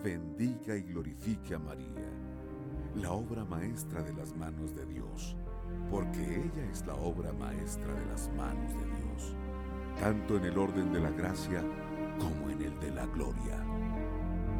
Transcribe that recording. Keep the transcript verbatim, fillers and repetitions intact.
bendiga y glorifique a María, la obra maestra de las manos de Dios, porque ella es la obra maestra de las manos de Dios, tanto en el orden de la gracia como en el de la gloria.